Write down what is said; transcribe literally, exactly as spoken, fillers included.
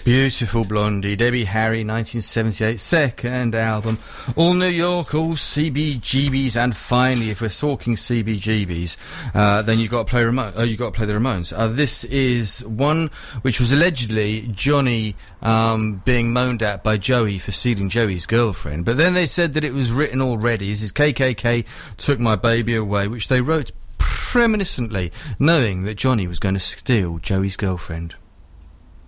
Beautiful Blondie, Debbie Harry, nineteen seventy-eight, second album. All New York, all C B G Bs, and finally, if we're talking C B G Bs, uh, then you've got to play Ramo- uh, you've got to play the Ramones. Uh, this is one which was allegedly Johnny um, being moaned at by Joey for stealing Joey's girlfriend, but then they said that it was written already. This is K K K Took My Baby Away, which they wrote reminiscently, knowing that Johnny was going to steal Joey's girlfriend.